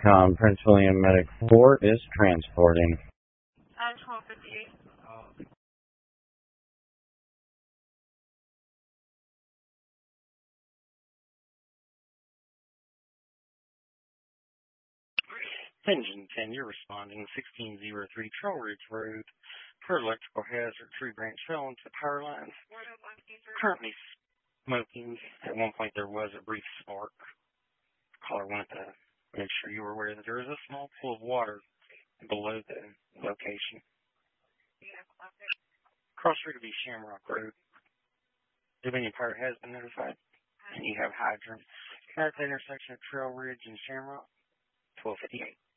Com, Prince William Medic Fort is transporting. 1258. Engine 10, you're responding 1603 Trail Ridge Road for electrical hazard. Tree branch fell into the power lines. Currently smoking. At one point there was a brief spark. Caller wanted to make sure you were aware that there is a small pool of water below the location. Cross street will be Shamrock Road. Dominion Fire has been notified. And you have hydrant at the intersection of Trail Ridge and Shamrock, 1258.